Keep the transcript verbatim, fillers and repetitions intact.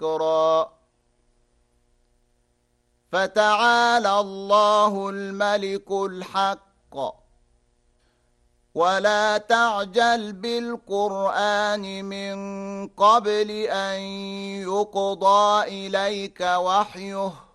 ذكرا فتعالى الله الملك الحق ولا تعجل بالقرآن من قبل أن يقضى إليك وحيه